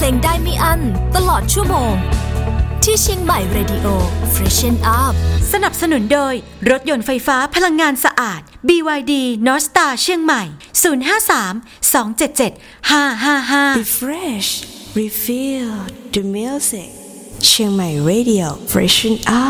เพลงได้ไม่อั้นตลอดชั่วโมงที่เชียงใหม่ Radio Freshen Up สนับสนุนโดยรถยนต์ไฟฟ้าพลังงานสะอาด BYD North Star เชียงใหม่ 053-277-555 Refresh Refill the music เชียงใหม่ Radio Freshen Up